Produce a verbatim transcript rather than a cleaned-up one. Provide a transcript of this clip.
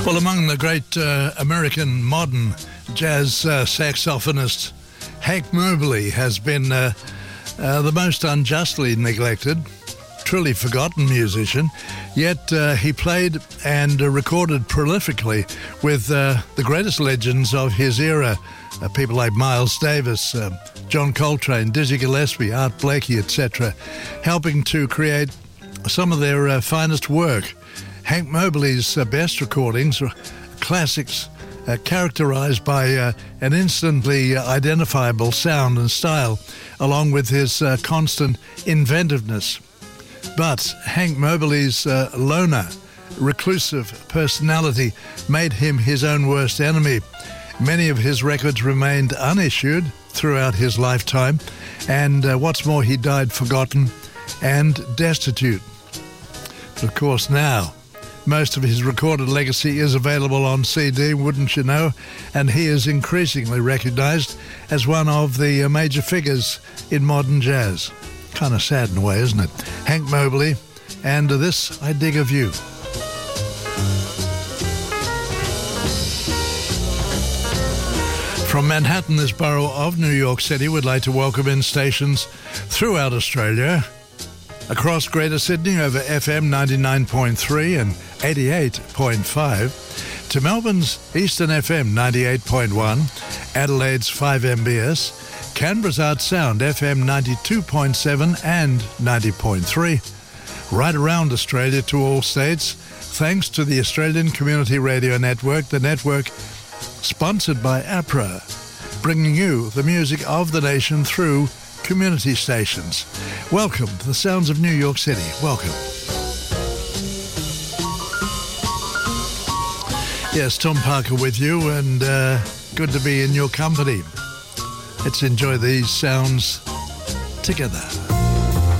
Well, among the great uh, American modern jazz uh, saxophonists, Hank Mobley has been uh, uh, the most unjustly neglected, truly forgotten musician, yet uh, he played and uh, recorded prolifically with uh, the greatest legends of his era, uh, people like Miles Davis, uh, John Coltrane, Dizzy Gillespie, Art Blakey, et cetera, helping to create some of their uh, finest work. Hank Mobley's uh, best recordings are classics uh, characterized by uh, an instantly uh, identifiable sound and style, along with his uh, constant inventiveness. But Hank Mobley's uh, loner, reclusive personality made him his own worst enemy. Many of his records remained unissued throughout his lifetime, and uh, what's more, he died forgotten and destitute. But of course now, most of his recorded legacy is available on C D, wouldn't you know? And he is increasingly recognized as one of the major figures in modern jazz. Kind of sad in a way, isn't it? Hank Mobley, and This I Dig of You. From Manhattan, this borough of New York City, we'd like to welcome in stations throughout Australia, across Greater Sydney over F M ninety-nine point three and eighty-eight point five, to Melbourne's Eastern F M ninety-eight point one, Adelaide's five M B S, Canberra's Art Sound F M ninety-two point seven and ninety point three, right around Australia to all states, thanks to the Australian Community Radio Network, the network sponsored by APRA, bringing you the music of the nation through community stations. Welcome to the sounds of New York City. Welcome. Yes, Tom Parker with you, and uh, good to be in your company. Let's enjoy these sounds together.